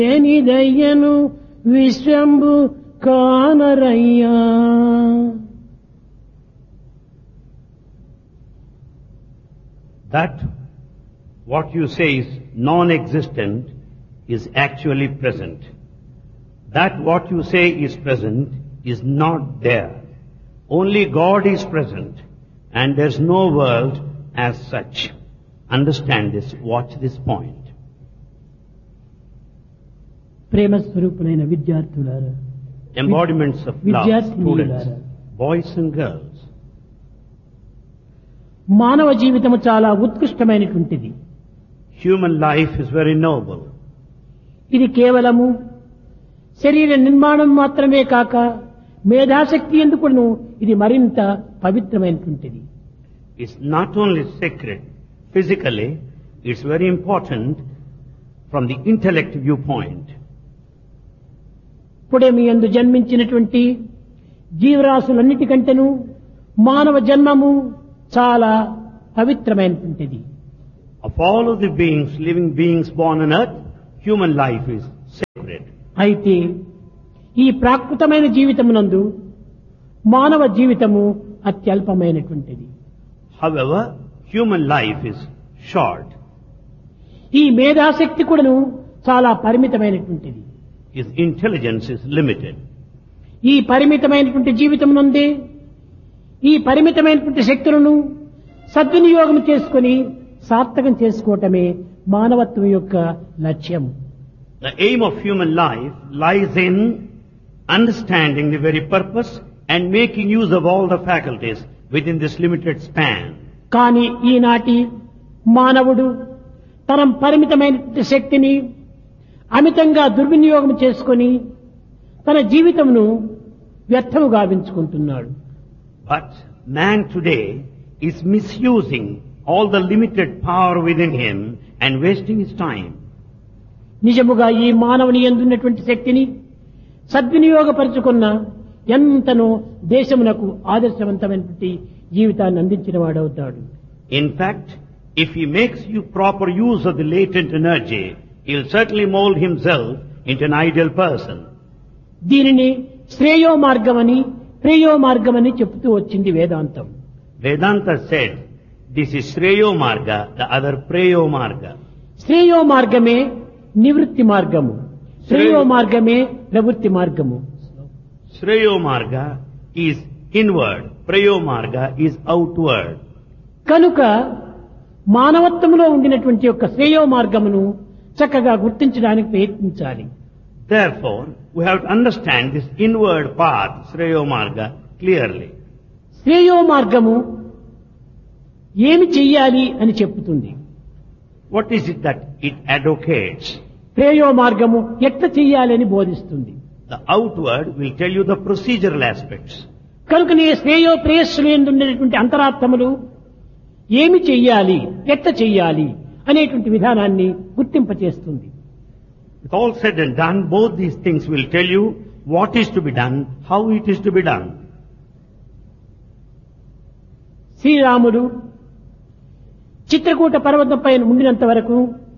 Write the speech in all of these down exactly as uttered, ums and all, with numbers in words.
ఏనిదయ్యను విశ్వంబు కానరయ్యా. That what you say is non-existent is actually present. That what you say is present is not there. Only God is present and there's no world as such. Understand this, watch this point. ప్రేమ స్వరూపులైన విద్యార్థులారా, Embodiments of love, విద్యార్థినీయులారా, students, boys and girls. మానవ జీవితము చాలా ఉత్కృష్టమైనటువంటిది. Human life is very noble. ఇది కేవలము శరీర నిర్మాణం మాత్రమే కాక మేధాశక్తి ఎందుకును ఇది మరింత పవిత్రమైనటువంటిది. It's not only sacred physically, it's very important from the intellect viewpoint. ఇప్పుడే మీ యందు జన్మించినటువంటి జీవరాశులన్నిటికంటేను మానవ జన్మము చాలా పవిత్రమైనటువంటిది. Of all of the beings, living beings born on earth, human life is sacred. అయితే ఈ ప్రాకృతమైన జీవితమునందు మానవ జీవితము అత్యల్పమైనటువంటిది. However, human life is short. ఈ మేధాశక్తి కూడాను చాలా పరిమితమైనటువంటిది. His intelligence is limited. ఈ పరిమితమైనటువంటి జీవితమునందే ఈ పరిమితమైనటువంటి శక్తులను సద్వినియోగం చేసుకొని సార్థకం చేసుకోవటమే మానవత్వం యొక్క లక్ష్యం. The aim of human life lies in understanding the very purpose and making use of all the faculties within this limited span. కానీ ఈనాటి మానవుడు తన పరిమితమైనటువంటి శక్తిని అమితంగా దుర్వినియోగం చేసుకొని తన జీవితమును వ్యర్థము గావించుకుంటున్నాడు. But man today is misusing all the limited power within him and wasting his time. నిజముగా ఈ మానవుని యందున్నటువంటి శక్తిని సద్వినియోగపరుచుకున్న ఎంతనో దేశమునకు ఆదర్శవంతమైనటువంటి జీవితాన్ని అందించిన వాడవుతాడు. In fact, if he makes you proper use of the latent energy, he'll certainly mold himself into an ideal person. దీనిని శ్రేయో మార్గమని ప్రేయో మార్గమని చెప్తూ వచ్చింది వేదాంతం. Vedanta said, this is Shreyo Marga, the other Preyo Marga. శ్రేయో మార్గమే నివృత్తి మార్గము, శ్రేయో మార్గమే ప్రవృత్తి మార్గము. Shreyo Marga is inward, Preyo Marga is outward. కనుక మానవత్వంలో ఉండినటువంటి యొక్క శ్రేయో మార్గమును చక్కగా గుర్తించడానికి ప్రయత్నించాలి. Therefore, we have to understand this inward path, Shreyo Marga, clearly. శ్రేయో మార్గము ఏమి చెయ్యాలి అని చెప్పుతుంది. What is it that it advocates? ప్రేయో మార్గము ఎట్లా చెయ్యాలి అని బోధిస్తుంది. The outward will tell you the procedural aspects. కనుక నీ శ్రేయో ప్రేయస్సులు ఉండేటువంటి అంతరాత్మములు ఏమి చెయ్యాలి ఎట్లా చెయ్యాలి అనేటువంటి విధానాన్ని గుర్తింపచేస్తుంది. With all said and done, both these things will tell you what is to be done, how it is to be done. శ్రీరాముడు చిత్రకూట పర్వతంపై ఉండినంత వరకు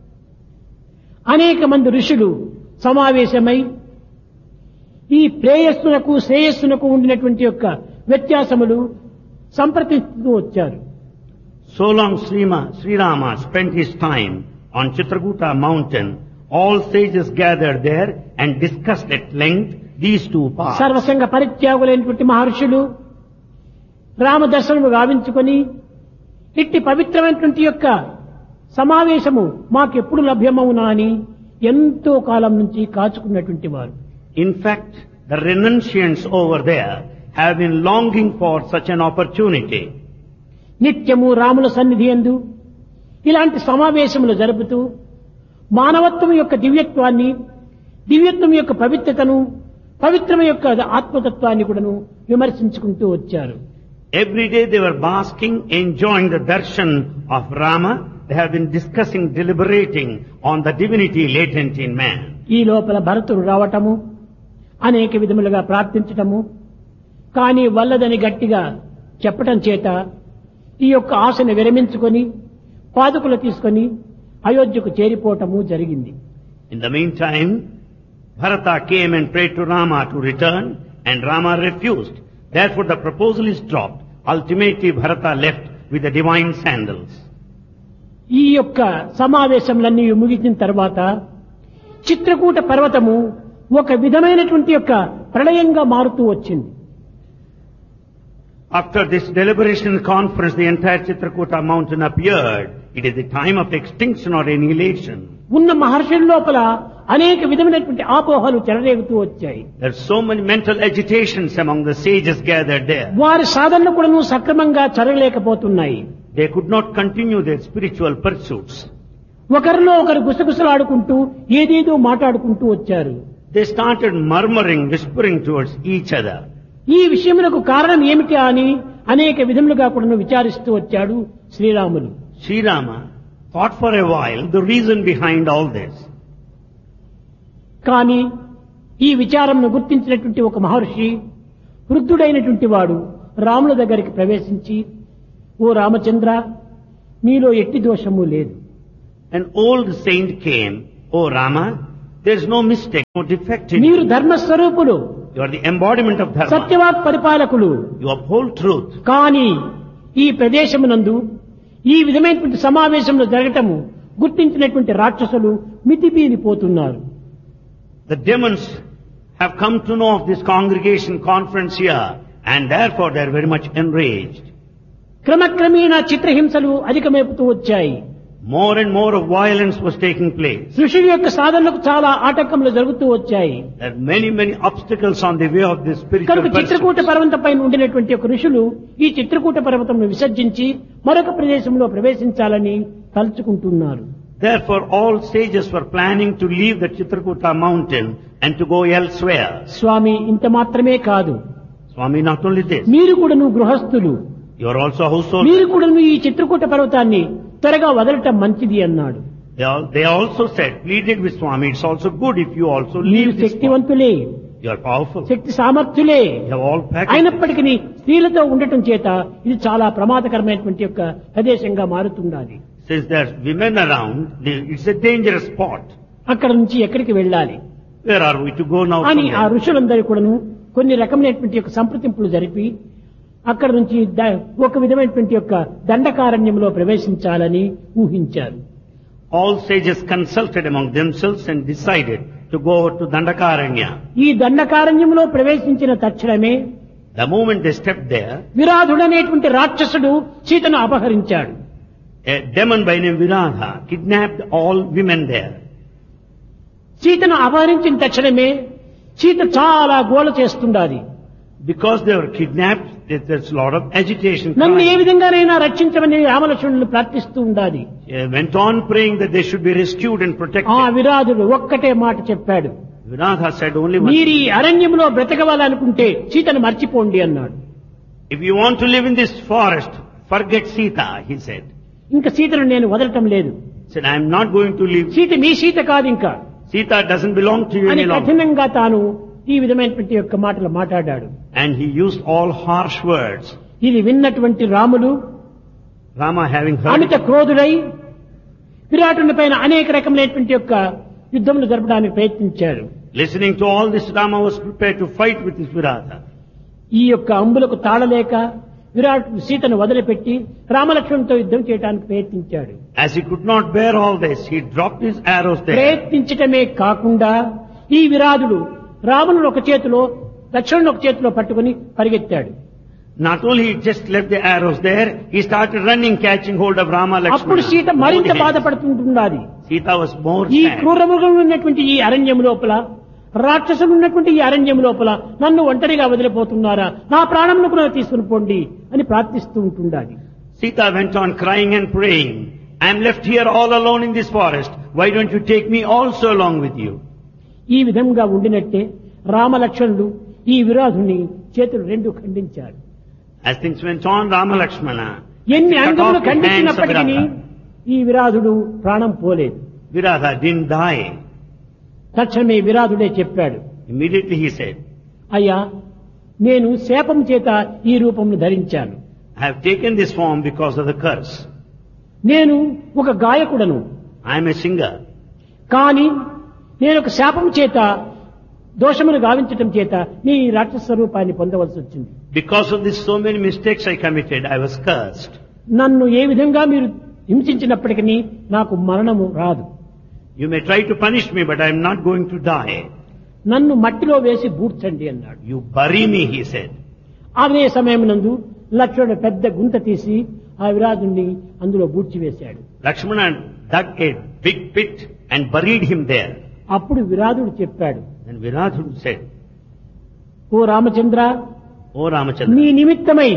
అనేక మంది ఋషులు సమావేశమై ఈ ప్రేయస్సునకు శ్రేయస్సునకు ఉండినటువంటి యొక్క వ్యత్యాసములు సంప్రదిస్తూ వచ్చారు. So long Srima, Sri Rama spent his time on Chitrakuta mountain, all sages gathered there and discussed at length these two paths. సర్వసంగ పరిత్యాగులైనటువంటి మహర్షులు రామదర్శనము గావించుకొని ఇట్టి పవిత్రమైనటువంటి యొక్క సమావేశము మాకెప్పుడు లభ్యమవునా అని ఎంతో కాలం నుంచి కాచుకున్నటువంటి వారు. In fact, the renunciants over there have been longing for such an opportunity. నిత్యము రాముల సన్నిధి యందు ఇలాంటి సమావేశములు జరుపుతూ మానవత్వం యొక్క దివ్యత్వాన్ని, దివ్యత్వం యొక్క పవిత్రతను, పవిత్రం యొక్క ఆత్మతత్వాన్ని కూడాను విమర్శించుకుంటూ వచ్చారు. Every day they were basking, enjoying the darshan of Rama. They have been discussing, deliberating on the divinity latent in man. ఈ లోపల భరతుడు రావటము, అనేక విధములుగా ప్రార్థించటము, కానీ వల్లదని గట్టిగా చెప్పటం చేత ఈ యొక్క ఆశను విరమించుకొని పాదుకులు తీసుకొని అయోధ్యకు చేరిపోవటము జరిగింది. In the meantime, Bharata came and prayed to Rama to return, and Rama refused. Therefore the proposal is dropped. Ultimately Bharata left with the divine sandals. ఈ యొక్క సమావేశంలన్నీ ముగిసిన తర్వాత చిత్రకూట పర్వతము ఒక విధమైనటువంటి యొక్క ప్రళయంగా మారుతూ వచ్చింది. After this deliberation conference, the entire Chitrakuta mountain appeared. It is the time of extinction or annihilation. ఉన్న మహర్షుల లోపల అనేక విధమైనటువంటి ఆపోహలు చెలరేగుతూ వచ్చాయి. There are so many mental agitations among the sages gathered there. వారి సాధనలు కూడాను సక్రమంగా జరగలేకపోతున్నాయి. They could not continue their spiritual pursuits. ఒకరిలో ఒకరు గుసగుసలాడుకుంటూ ఏదేదో మాట్లాడుకుంటూ వచ్చారు. They started murmuring, whispering towards each other. ఈ విషయములకు కారణం ఏమిటి అని అనేక విధములుగా కూడా విచారిస్తూ వచ్చాడు Sriramulu. Sri Rama thought for a while the reason behind all this. కానీ ఈ విచారంను గుర్తించినటువంటి ఒక మహర్షి వృద్ధుడైనటువంటి వాడు రాముల దగ్గరికి ప్రవేశించి, ఓ రామచంద్ర, నీలో ఎట్టి దోషము లేదు. An old saint came, "O Rama, there is no mistake, no defect in మీరు you. ధర్మస్వరూపులు, You are the embodiment of dharma. సత్యవాక్ పరిపాలకులు. You uphold truth. కానీ ఈ ప్రదేశమునందు ఈ విధమైనటువంటి సమావేశంలో జరగటము గుర్తించినటువంటి రాక్షసులు మితిమీరిపోతున్నారు. The demons have come to know of this congregation conference here, and therefore they are very much enraged. క్రమక్రమేణా చిత్రహింసలు అధికమైపోతూ వచ్చాయి. More and more of violence was taking place. ఋషుల యొక్క సాధనలకు చాలా ఆటంకములు జరుగుతూ వచ్చాయి. There are many, many obstacles on the way of this spiritual కనుక Chitrakoot pursuit. పర్వతం పైన ఉండినటువంటి ఒక ఋషులు ఈ చిత్రకూట పర్వతంను విసర్జించి మరొక ప్రదేశంలో ప్రవేశించాలని తలుచుకుంటున్నారు. Therefore all sages were planning to leave the Chitrakuta mountain and to go elsewhere. స్వామి, ఇంత మాత్రమే కాదు, Swami, not only this, మీరు కూడాను గృహస్థులు, you are also a householder. మీరు కూడాను ఈ చిత్రకూట పర్వతాన్ని త్వరగా వదలటం మంచిది అన్నాడు. They, all, they also said, pleaded with Swami, it's also good if you also మీరు leave this spot. శక్తివంతులే, You are powerful. Shakti సామర్థ్యులే. You have all packaged. అయినప్పటికీ స్త్రీలతో ఉండటం చేత ఇది చాలా ప్రమాదకరమైనటువంటి యొక్క ప్రదేశంగా మారుతుండాలి. Since there's women around, they- it's a dangerous spot. అక్కడ నుంచి ఎక్కడికి వెళ్ళాలి Where are we to go now? అని from ఆ here? ఋషులందరూ కూడాను కొన్ని రకమైనటువంటి యొక్క సంప్రదింపులు జరిపి అక్కడ నుంచి ద- ఒక విధమైనటువంటి యొక్క దండకారణ్యంలో ప్రవేశించాలని ఊహించారు. All sages consulted among themselves and decided to go over to Dandakaranya. ఈ దండకారణ్యంలో ప్రవేశించిన తక్షణమే The moment they stepped there, విరాధుడనేటువంటి రాక్షసుడు సీతను అపహరించాడు. a demon by name Viradha kidnapped all women there. సీతను అపహరించిన తక్షణమే సీత చాలా గోల చేస్తుండాలి. Because they were kidnapped, there- there's a lot of agitation. నన్ను ఏ crying. విధంగానైనా రక్షించమని రామలక్ష్మణులు ప్రార్థిస్తూ ఉండాలి. She went on praying that they should be rescued and ఆ protected. విరాధుడు ఒక్కటే మాట చెప్పాడు, Viradha said only one మీరు thing. ఈ అరణ్యంలో బ్రతకవాలనుకుంటే సీతను మర్చిపోండి అన్నాడు. If you want to live in this forest, forget Sita, he said. ఇంకా సీతను నేను వదలటం లేదు. He said, I am not going to leave. Sita మీ సీత కాదు ఇంకా Sita doesn't belong to you అని any longer. కఠినంగా తాను ఈ విధమైనటువంటి యొక్క మాటలు మాట్లాడాడు. And he used all harsh words. ఇది విన్నటువంటి Ramulu Rama having heard Amit it, క్రోధుడై విరాటుని పైన అనేక రకమైనటువంటి యొక్క యుద్ధములు జరపడానికి ప్రయత్నించాడు. listening to all this, Rama was prepared to fight with his Viradha. ఈ యొక్క అంబులకు తాళలేక విరాట్ సీతను వదిలిపెట్టి రామలక్ష్మణునితో యుద్ధం చేయడానికి ప్రయత్నించాడు. As he could not bear all this, he dropped his arrows there. ప్రయత్నించటమే కాకుండా ఈ విరాధుడు రామును ఒక చేతిలో లక్ష్మణుని ఒక చేతిలో పట్టుకుని పరిగెత్తాడు. Not only he just left the arrows there, he started running, catching hold of Rama అప్పుడు Lakshmana. సీత మరింత Both hands. బాధపడుతుంటున్నది. Sita was more ఈ sad. క్రూర మృగం ఉన్నటువంటి ఈ అరణ్యం లోపల, రాక్షసులు ఉన్నటువంటి ఈ అరణ్యం లోపల నన్ను ఒంటరిగా వదిలిపోతున్నారా, నా ప్రాణమును కూడా తీసుకుని పోండి అని ప్రార్థిస్తూ ఉంటుండాలి. Sita went on crying and praying, I am left here all alone in this forest. Why don't you take me also along with you? ఈ విధంగా ఉండినట్టే రామలక్ష్మణుడు ఈ విరాధుని చేతులు రెండు ఖండించాడు. As things went on, Rama Lakshmana ఎన్ని cut అంగములు off the hands of ఖండించినప్పటికీ Viradha. ఈ విరాధుడు ప్రాణం పోలేదు. Viradha didn't die. తక్షణమే విరాధుడే చెప్పాడు, Immediately he said, అయ్యా, నేను శాపం చేత ఈ రూపంను ధరించాను. I have taken this form because of the curse. నేను ఒక గాయకుడను. I am a singer. కానీ నేను ఒక శాపం చేత దోషమును గావించటం చేత నీ రాక్షస స్వరూపాన్ని పొందవలసి వచ్చింది. Because of this so many mistakes I committed, I was cursed. నన్ను ఏ విధంగా మీరు హింసించినప్పటికీ నాకు మరణము రాదు. You may try to punish me, but I am not going to die. నన్ను మట్టిలో వేసి బూడ్చండి అన్నాడు. You bury me, he said. అదే సమయం నందు లక్ష్మణుడు పెద్ద గుంత తీసి ఆ విరాజుని అందులో బూడ్చివేశాడు. Lakshmana dug a big pit and buried him there. అప్పుడు విరాధుడు చెప్పాడు, Then Viradhudu said, ఓ రామచంద్ర, O Ramachandra, నీ నిమిత్తమై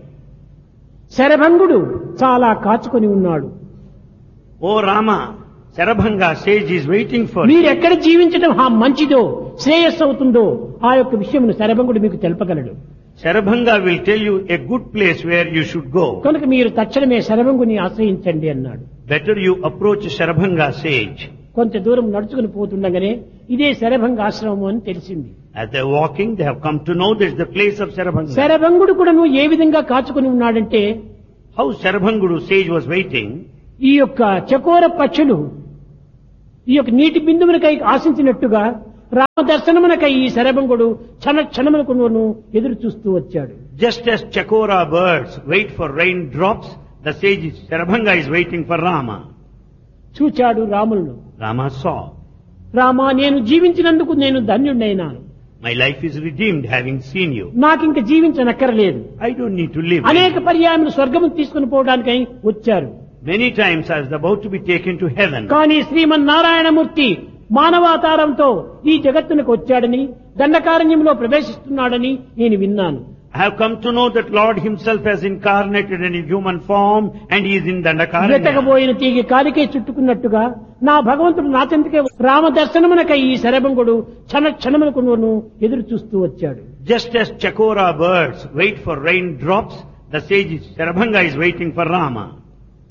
శరభంగుడు చాలా కాచుకొని ఉన్నాడు. O Rama, Sarabhanga sage is waiting for you. మీరెక్కడ జీవించడం ఆ మంచిదో శ్రేయస్సు అవుతుందో ఆ యొక్క విషయమును శరభంగుడు మీకు తెలపగలడు. Sarabhanga will tell you a good place where you should go. కనుక మీరు తక్షణమే శరభంగుని ఆశ్రయించండి అన్నాడు. Better you approach Sarabhanga sage. కొంత దూరం నడుచుకుని పోతుండగానే ఇదే శరభంగ ఆశ్రమం అని తెలిసింది. As they are walking, they have come to know this is the place of Sarabhanga. శరభంగుడు కూడా నువ్వు ఏ విధంగా కాచుకొని ఉన్నాడంటే, How Sarabhangudu sage was waiting. ఈ యొక్క చకోర పక్షులు ఈ యొక్క నీటి బిందువులకై ఆశించినట్టుగా రామ దర్శనమునకై ఈ శరభంగుడు క్షణ క్షణమునకు ఎదురు చూస్తూ వచ్చాడు. Just as Chakora birds wait for raindrops, the sage Sarabhanga is waiting for Rama. చూచాడు రాములను. Rama saw. రామా, నేను జీవించినందుకు నేను ధన్యుడైనాను. My life is redeemed having seen you. నాకింక జీవించనక్కర్లేదు. I don't need to live. అనేక పర్యాయములు స్వర్గము తీసుకుని పోవడానికై వచ్చారు. Many times I was about to be taken to heaven. కానీ శ్రీమన్నారాయణమూర్తి మానవాతారంతో ఈ జగత్తునకు వచ్చాడని, దండకారణ్యంలో ప్రవేశిస్తున్నాడని నేను విన్నాను. I have come to know that Lord himself has incarnated in a human form and he is in Dandakaranya. వెతకబోయిన తీగి కాలికే చుట్టుకున్నట్టుగా నా భగవంతుడు నా చెంతకే రామ దర్శనమునకై ఈ శరభంగుడు క్షణ క్షణమునకు ఎదురు చూస్తూ వచ్చాడు. Just as Chakora birds wait for raindrops, the sage Sarabhanga is waiting for Rama.